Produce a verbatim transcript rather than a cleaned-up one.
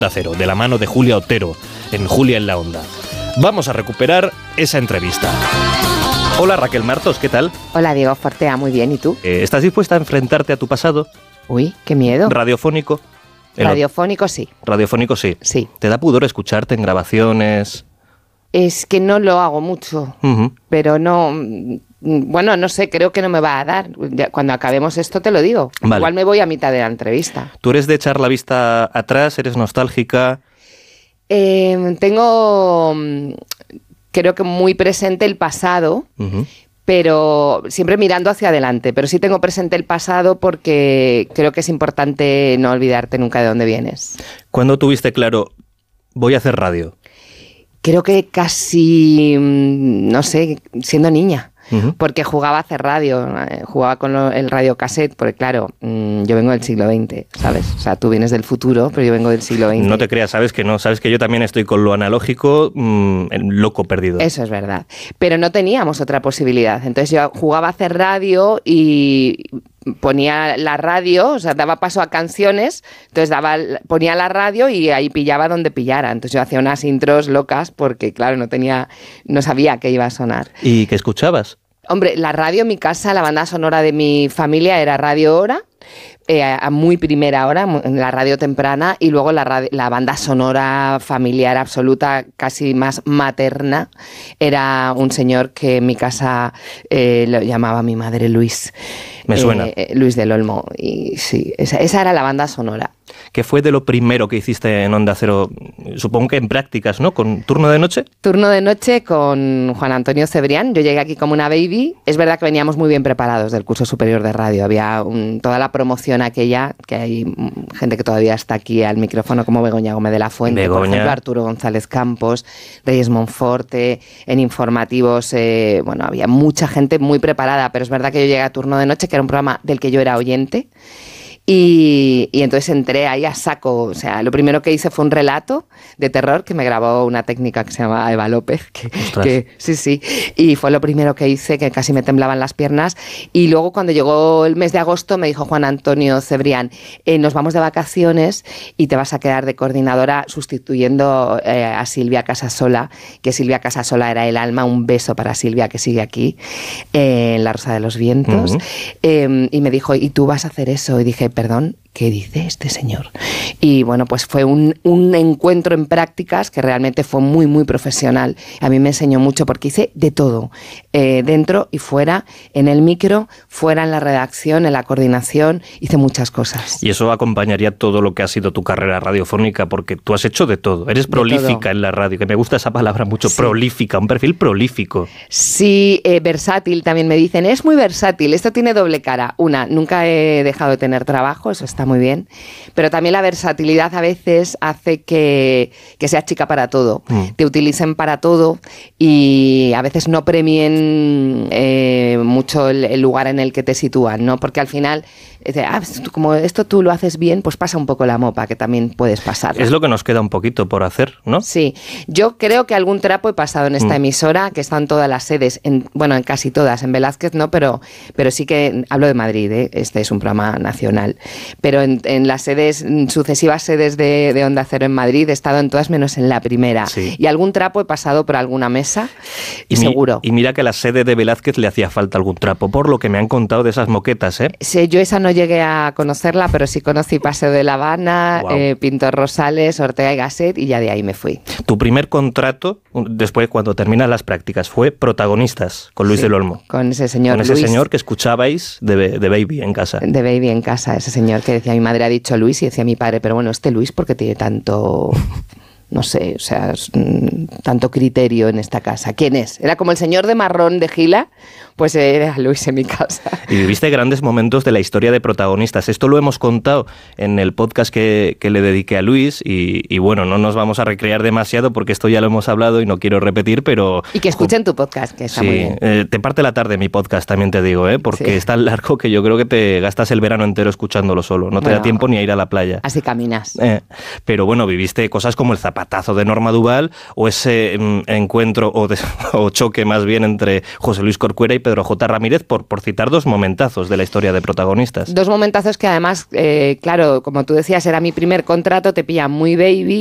Cero, de la mano de Julia Otero, en Julia en la Onda. Vamos a recuperar esa entrevista. Hola Raquel Martos, ¿qué tal? Hola Diego Fortea, muy bien, ¿y tú? Eh, ¿Estás dispuesta a enfrentarte a tu pasado? Uy, qué miedo. Radiofónico. El Radiofónico sí. Radiofónico sí. Sí. ¿Te da pudor escucharte en grabaciones? Es que no lo hago mucho, Uh-huh. pero no... Bueno, no sé, creo que no me va a dar. Ya, cuando acabemos esto te lo digo. Vale. Igual me voy a mitad de la entrevista. ¿Tú eres de echar la vista atrás? ¿Eres nostálgica? Eh, tengo, creo que muy presente el pasado, Uh-huh. pero siempre mirando hacia adelante. Pero sí tengo presente el pasado porque creo que es importante no olvidarte nunca de dónde vienes. ¿Cuándo tuviste claro, voy a hacer radio? Creo que casi, no sé, siendo niña. Uh-huh. Porque jugaba a hacer radio, eh, jugaba con lo, el radio cassette, porque claro, mmm, yo vengo del siglo veinte, ¿sabes? O sea, tú vienes del futuro, pero yo vengo del siglo veinte. No te creas, sabes que no, sabes que yo también estoy con lo analógico, mmm, loco perdido. Eso es verdad, pero no teníamos otra posibilidad, entonces yo jugaba a hacer radio y ponía la radio, o sea, daba paso a canciones, entonces daba, ponía la radio y ahí pillaba donde pillara, entonces yo hacía unas intros locas porque claro, no tenía, no sabía qué iba a sonar. ¿Y qué escuchabas? Hombre, la radio en mi casa, la banda sonora de mi familia era Radio Hora, eh, a muy primera hora, en la radio temprana, y luego la, radio, la banda sonora familiar absoluta, casi más materna, era un señor que en mi casa eh, lo llamaba mi madre Luis. Me suena. Eh, Luis del Olmo, y sí, esa, esa era la banda sonora. ¿Qué fue de lo primero que hiciste en Onda Cero? Supongo que en prácticas, ¿no? ¿Con turno de noche? Turno de noche con Juan Antonio Cebrián. Yo llegué aquí como una baby. Es verdad que veníamos muy bien preparados del curso superior de radio. Había un, toda la promoción aquella, que hay gente que todavía está aquí al micrófono, como Begoña Gómez de la Fuente, Begoña. por ejemplo, Arturo González Campos, Reyes Monforte, en informativos, eh, bueno, había mucha gente muy preparada, pero es verdad que yo llegué a Turno de Noche, que era un programa del que yo era oyente. Y, y entonces entré ahí a saco, o sea, lo primero que hice fue un relato de terror que me grabó una técnica que se llama Eva López, que, que sí, sí, y fue lo primero que hice, que casi me temblaban las piernas, y luego cuando llegó el mes de agosto me dijo Juan Antonio Cebrián, eh, nos vamos de vacaciones y te vas a quedar de coordinadora sustituyendo eh, a Silvia Casasola, que Silvia Casasola era el alma, un beso para Silvia que sigue aquí, eh, en La Rosa de los Vientos, uh-huh. eh, y me dijo, ¿y tú vas a hacer eso? Y dije, perdón, ¿qué dice este señor? Y bueno, pues fue un, un encuentro en prácticas que realmente fue muy, muy profesional. A mí me enseñó mucho porque hice de todo, eh, dentro y fuera, en el micro, fuera en la redacción, en la coordinación, hice muchas cosas. Y eso acompañaría todo lo que ha sido tu carrera radiofónica, porque tú has hecho de todo. Eres de prolífica todo. En la radio, que me gusta esa palabra mucho, sí. Prolífica, un perfil prolífico. Sí, eh, versátil también me dicen, es muy versátil, esto tiene doble cara. Una, nunca he dejado de tener trabajo, eso está muy bien, pero también la versatilidad a veces hace que, que seas chica para todo, mm. te utilicen para todo y a veces no premien eh, mucho el, el lugar en el que te sitúan, ¿no? Porque al final, ah, como esto tú lo haces bien, pues pasa un poco la mopa, que también puedes pasar, ¿no? Es lo que nos queda un poquito por hacer, ¿no? Sí, yo creo que algún trapo he pasado en esta mm. emisora, que están todas las sedes, en, bueno, en casi todas, en Velázquez no, pero, pero sí que hablo de Madrid, ¿eh? Este es un programa nacional, pero en, en las sedes, sucesivas sedes de, de Onda Cero en Madrid, he estado en todas menos en la primera. Sí. Y algún trapo he pasado por alguna mesa, y seguro. Mi, y mira que a la sede de Velázquez le hacía falta algún trapo, por lo que me han contado de esas moquetas, ¿eh? Sí, yo esa no llegué a conocerla, pero sí conocí Paseo de La Habana, wow. eh, Pintor Rosales, Ortega y Gasset, y ya de ahí me fui. Tu primer contrato, después cuando terminas las prácticas, fue Protagonistas, con Luis sí, del Olmo. Con ese señor Con ese Luis, señor que escuchabais de, de Baby en casa. De Baby en casa, ese señor que decía, mi madre ha dicho Luis y decía mi padre, pero bueno, este Luis, ¿por qué tiene tanto, no sé, o sea, tanto criterio en esta casa? ¿Quién es? Era como el señor de marrón de Gila, pues era Luis en mi casa. Y viviste grandes momentos de la historia de Protagonistas. Esto lo hemos contado en el podcast que, que le dediqué a Luis y, y bueno, no nos vamos a recrear demasiado porque esto ya lo hemos hablado y no quiero repetir, pero... Y que escuchen tu podcast, que está sí, muy bien. Eh, te parte la tarde mi podcast, también te digo, ¿eh? Porque sí. Es tan largo que yo creo que te gastas el verano entero escuchándolo solo. No te bueno, da tiempo ni a ir a la playa. Así caminas. Eh, pero bueno, viviste cosas como el Zapatero zapatazo de Norma Duval o ese mm, encuentro o, de, o choque más bien entre José Luis Corcuera y Pedro J. Ramírez, por, por citar dos momentazos de la historia de Protagonistas. Dos momentazos que además, eh, claro, como tú decías, era mi primer contrato, te pilla muy baby.